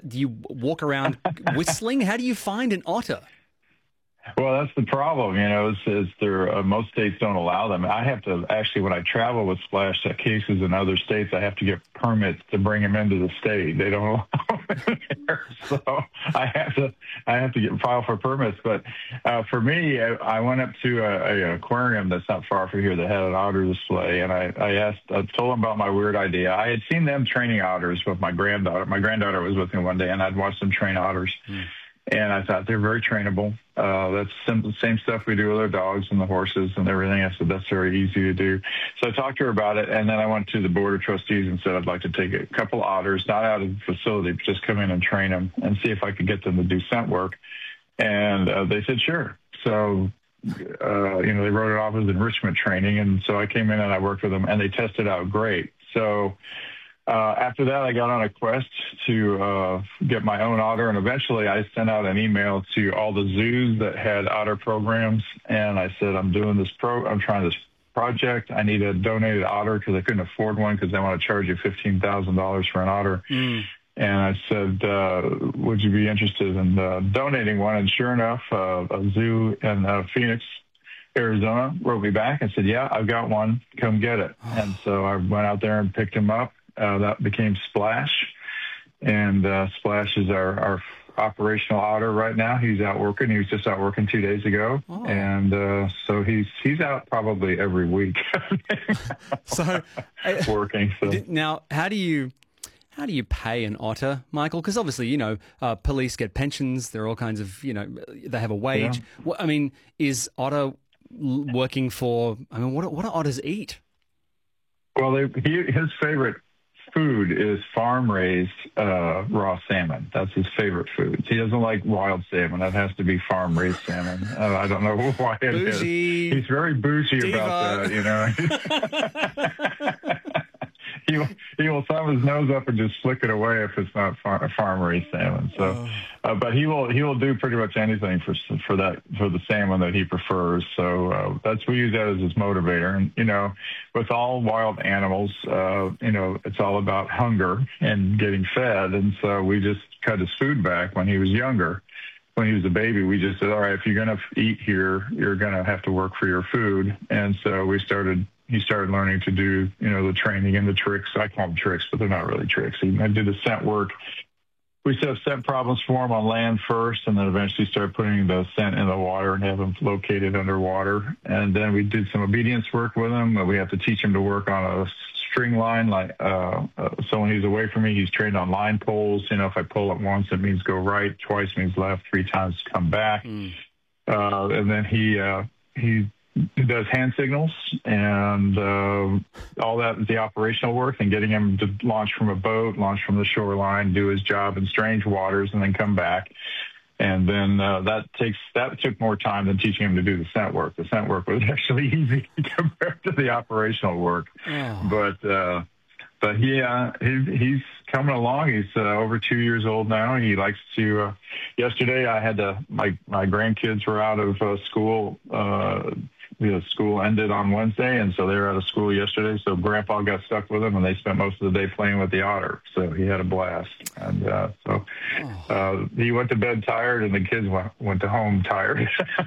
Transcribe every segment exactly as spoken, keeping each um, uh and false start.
do you walk around whistling? How do you find an otter? Well, that's the problem, you know, is, is there, uh, most states don't allow them. I have to actually, when I travel with splash cases in other states, I have to get permits to bring them into the state. They don't allow them here. So I have to, I have to get file for permits. But uh, for me, I, I went up to a, a aquarium that's not far from here that had an otter display. And I, I asked, I told them about my weird idea. I had seen them training otters with my granddaughter. My granddaughter was with me one day and I'd watched them train otters. Mm. And I thought they're very trainable. Uh, that's the same stuff we do with our dogs and the horses and everything. I said, that's very easy to do. So I talked to her about it. And then I went to the board of trustees and said, I'd like to take a couple otters, not out of the facility, but just come in and train them and see if I could get them to do scent work. And uh, they said, sure. So, uh, you know, they wrote it off as enrichment training. And so I came in and I worked with them and they tested out great. So, Uh, after that, I got on a quest to uh, get my own otter, and eventually I sent out an email to all the zoos that had otter programs, and I said, I'm doing this pro, I'm trying this project. I need a donated otter because I couldn't afford one because they want to charge you fifteen thousand dollars for an otter. Mm. And I said, uh, would you be interested in uh, donating one? And sure enough, uh, a zoo in uh, Phoenix, Arizona wrote me back and said, yeah, I've got one. Come get it. And so I went out there and picked him up. Uh, that became Splash, and uh, Splash is our, our operational otter right now. He's out working. He was just out working two days ago, oh. and uh, so he's he's out probably every week. so working. So. Now, how do you how do you pay an otter, Michael? Because obviously, you know, uh, police get pensions. There are all kinds of, you know, they have a wage. Yeah. What, I mean, is Otter working for? I mean, what what do otters eat? Well, they, he, his favorite food is farm-raised uh, raw salmon. That's his favorite food. He doesn't like wild salmon. That has to be farm-raised salmon. Uh, I don't know why it bougie. is. He's very bougie Diva. about that, you know. he, will, he will thumb his nose up and just flick it away if it's not far, farm-raised salmon. So, oh. uh, but he will he will do pretty much anything for for that for the salmon that he prefers. So uh, that's we use that as his motivator. And you know, with all wild animals, uh, you know, it's all about hunger and getting fed. And so we just cut his food back when he was younger. When he was a baby, we just said, all right, if you're going to eat here, you're going to have to work for your food. And so we started, he started learning to do, you know, the training and the tricks. I call them tricks, but they're not really tricks. He did the scent work. We set up scent problems for him on land first, and then eventually started putting the scent in the water and have him located underwater. And then we did some obedience work with him. We have to teach him to work on a string line. Like uh, uh, so when he's away from me, he's trained on line poles. You know, if I pull it once, it means go right. Twice means left. Three times come back. Mm. Uh, and then he uh, he does hand signals and uh, all that, the operational work, and getting him to launch from a boat, launch from the shoreline, do his job in strange waters, and then come back. And then uh, that takes that took more time than teaching him to do the scent work. The scent work was actually easy compared to the operational work. Oh. But uh, but he, uh, he he's coming along. He's uh, over two years old now. He likes to. Uh, yesterday, I had to. My my grandkids were out of uh, school. Uh, The school ended on Wednesday, and so they were out of school yesterday. So Grandpa got stuck with him, and they spent most of the day playing with the otter. So he had a blast. And uh, so uh, he went to bed tired, and the kids went, went to home tired.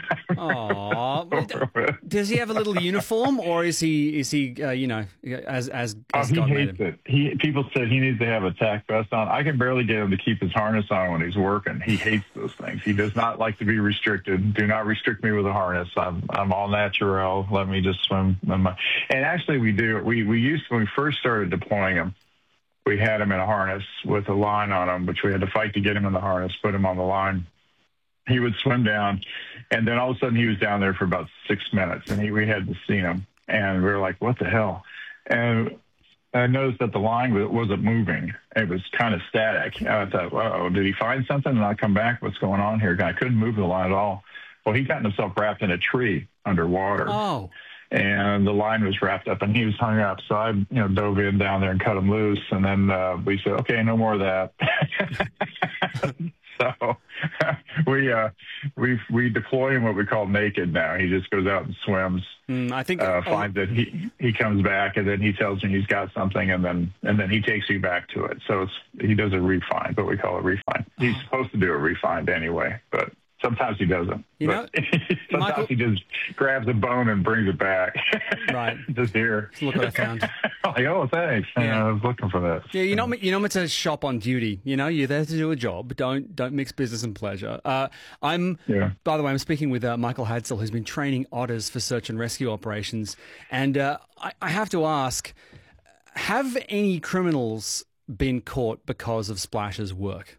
Aww. Does he have a little uniform, or is he is he uh, you know as as, as oh, God he made hates him? it. He people said he needs to have a tack vest on. I can barely get him to keep his harness on when he's working. He hates those things. He does not like to be restricted. Do not restrict me with a harness. I'm I'm all natural. Let me just swim. And actually, we do. We we used when we first started deploying him, we had him in a harness with a line on him, which we had to fight to get him in the harness, put him on the line. He would swim down, and then all of a sudden he was down there for about six minutes, and he, we had to see him, and we were like, "What the hell?" And I noticed that the line wasn't moving; it was kind of static. I thought, "Oh, did he find something and not come back? What's going on here?" I couldn't move the line at all. Well, he got himself wrapped in a tree underwater. Oh. And the line was wrapped up, and he was hung up. So I, you know, dove in down there and cut him loose. And then uh, we said, okay, no more of that. So we we uh, we we deploy him what we call naked now. He just goes out and swims. Mm, I think uh, oh, finds it. He he comes back and then he tells me he's got something, and then and then he takes you back to it. So it's he does a refind, what we call a refind. He's supposed to do a refind anyway, but sometimes he doesn't. You know, sometimes Michael, he just grabs a bone and brings it back. Right. Just here. Look what I found. Like, oh, thanks. Yeah. Yeah, I was looking for that. Yeah, you're not, you're not meant to shop on duty. You know, you're there to do a job. Don't don't mix business and pleasure. Uh, I'm, yeah. by the way, I'm speaking with uh, Michael Hadsell, who's been training otters for search and rescue operations. And uh, I, I have to ask, have any criminals been caught because of Splash's work?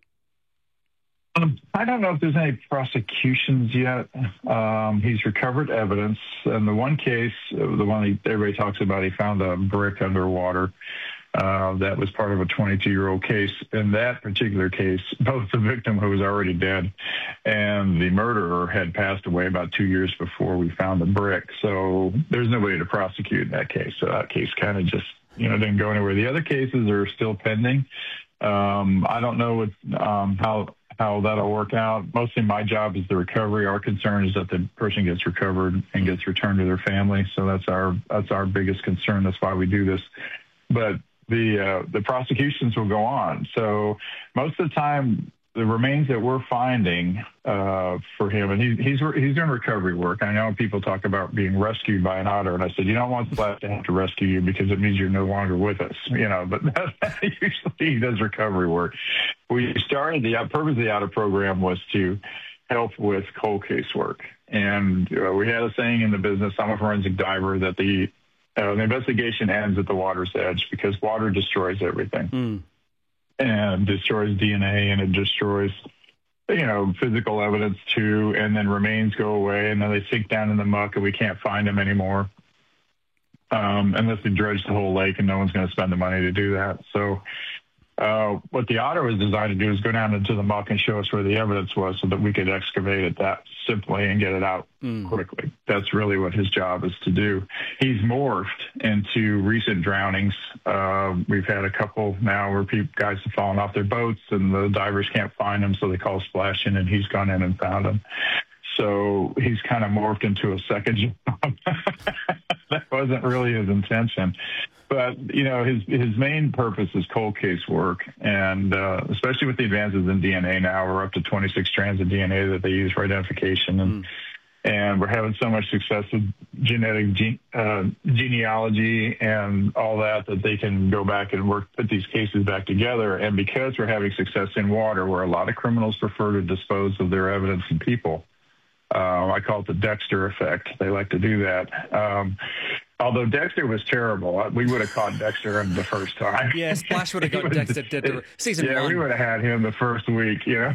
Um, I don't know if there's any prosecutions yet. Um, he's recovered evidence. And the one case, the one he, everybody talks about, he found a brick underwater. Uh, that was part of a twenty-two-year-old case. In that particular case, both the victim, who was already dead, and the murderer had passed away about two years before we found the brick. So there's no way to prosecute that case. So that case kind of just, you know, didn't go anywhere. The other cases are still pending. Um, I don't know what, um, how how that'll work out. Mostly my job is the recovery. Our concern is that the person gets recovered and gets returned to their family. So that's our that's our biggest concern. That's why we do this. But the uh, the prosecutions will go on. So most of the time, the remains that we're finding uh, for him, and he, he's he's doing recovery work. I know people talk about being rescued by an otter, and I said, you don't want Splash to have to rescue you because it means you're no longer with us, you know. But that's, usually he does recovery work. We started the purpose of the otter program was to help with cold case work, and uh, we had a saying in the business. I'm a forensic diver that the uh, the investigation ends at the water's edge because water destroys everything. Mm. And destroys D N A, and it destroys, you know, physical evidence too, and then remains go away, and then they sink down in the muck, and we can't find them anymore um, unless they dredge the whole lake, and no one's going to spend the money to do that. So uh, what the otter was designed to do is go down into the muck and show us where the evidence was so that we could excavate it that simply and get it out mm. quickly. That's really what his job is to do. He's morphed into recent drownings. Uh, we've had a couple now where people, guys have fallen off their boats and the divers can't find them, so they call splashing, and he's gone in and found them. So he's kind of morphed into a second job. That wasn't really his intention. But, you know, his his main purpose is cold case work, and uh, especially with the advances in D N A now, we're up to twenty-six strands of D N A that they use for identification, and mm. and we're having so much success with genetic gene, uh, genealogy and all that that they can go back and work, put these cases back together. And because we're having success in water, where a lot of criminals prefer to dispose of their evidence in people, uh, I call it the Dexter effect. They like to do that. Um, Although Dexter was terrible, we would have caught Dexter the first time. Yeah, Splash would have got Dexter did the season yeah, one. Yeah, we would have had him the first week, you know.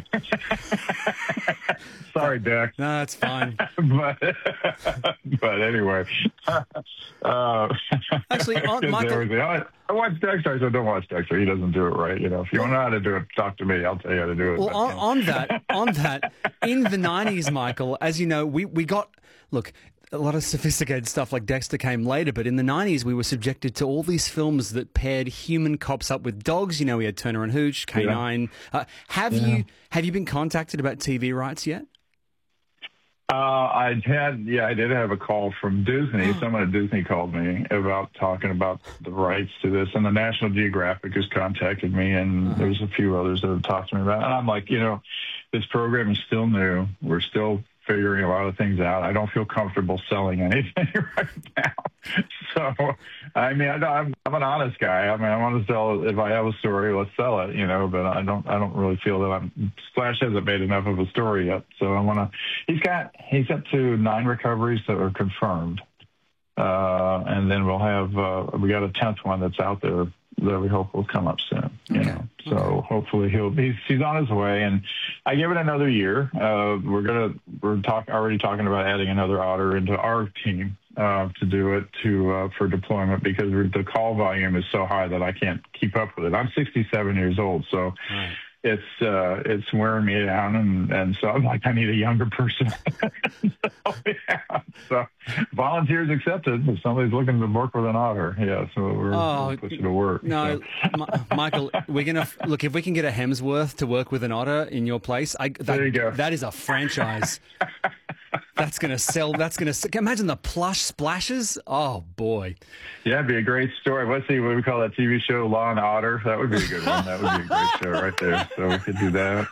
Sorry, Dex. No, that's fine. but, but anyway. Uh, Actually, on Michael... I, I watch Dexter. I said, don't watch Dexter. He doesn't do it right. You know, if you want to know how to do it, talk to me. I'll tell you how to do it. Well, but, on, you know. on that, on that, in the nineties, Michael, as you know, we, we got... Look... A lot of sophisticated stuff like Dexter came later, but in the nineties we were subjected to all these films that paired human cops up with dogs. You know, we had Turner and Hooch, K nine. Yeah. Uh, have yeah. you have you been contacted about T V rights yet? Uh, I had, yeah, I did have a call from Disney. Someone at Disney called me about talking about the rights to this, and the National Geographic has contacted me, and uh-huh. there's a few others that have talked to me about it. And I'm like, you know, this program is still new. We're still figuring a lot of things out. I don't feel comfortable selling anything right now. So, I mean, I, I'm, I'm an honest guy. I mean, I want to sell, if I have a story, let's sell it, you know, but I don't, I don't really feel that I'm, Splash hasn't made enough of a story yet. So I want to, he's got, he's up to nine recoveries that are confirmed. Uh, and then we'll have, uh, we got a tenth one that's out there that we hope will come up soon, you okay. know. So okay. hopefully he'll he's, he's on his way, and I give it another year. Uh, we're gonna we're talk already talking about adding another otter into our team uh, to do it to uh, for deployment because the call volume is so high that I can't keep up with it. I'm sixty-seven years old, so. Right. it's uh, it's wearing me down, and, and so I'm like, I need a younger person. so, yeah, so volunteers accepted. If somebody's looking to work with an otter, yeah, so we're, Oh, we're pushing to work. No, so. M- Michael, we're gonna look if we can get a Hemsworth to work with an otter in your place. I, that, There you go. That is a franchise. That's gonna sell. That's gonna imagine the plush splashes. Oh boy. Yeah, it'd be a great story. Let's see what we call that T V show, Law and Otter. That would be a good one. That would be a great show right there. So we could do that.